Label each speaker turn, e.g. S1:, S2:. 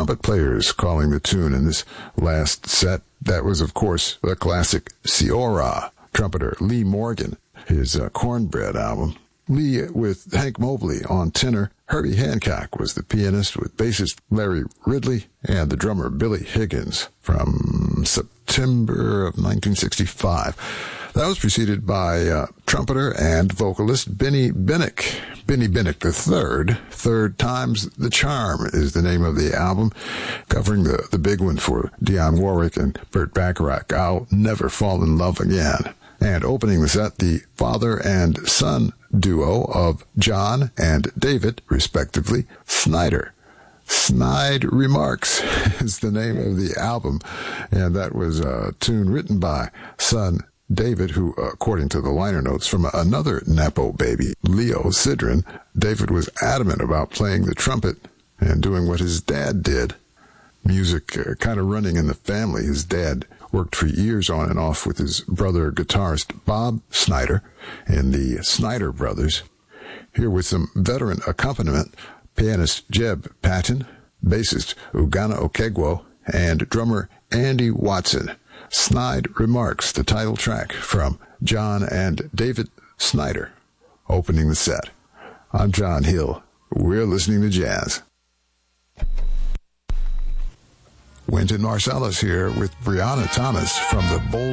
S1: trumpet players calling the tune in this last set. That was, of course, the classic Si-Ora, trumpeter Lee Morgan, his Cornbread album. Lee with Hank Mobley on tenor. Herbie Hancock was the pianist with bassist Larry Ridley and the drummer Billy Higgins from September of 1965. That was preceded by trumpeter and vocalist Benny Binnick. Benny Binnick III. Third Time's the Charm is the name of the album, covering the big one for Dionne Warwick and Burt Bacharach, I'll Never Fall in Love Again. And opening the set, the father and son duo of John and David, respectively, Snyder. Snide Remarks is the name of the album, and that was a tune written by son David, who, according to the liner notes from another Nepo baby, Leo Sidran, David was adamant about playing the trumpet and doing what his dad did. Music kind of running in the family. His dad worked for years on and off with his brother guitarist Bob Snyder and the Snyder Brothers. Here with some veteran accompaniment, pianist Jeb Patton, bassist Ugana Okegwo, and drummer Andy Watson. Snide Remarks, the title track from John and David Snyder, opening the set. I'm John Hill. We're listening to jazz. Wynton Marsalis here with Brianna Thomas from the Bold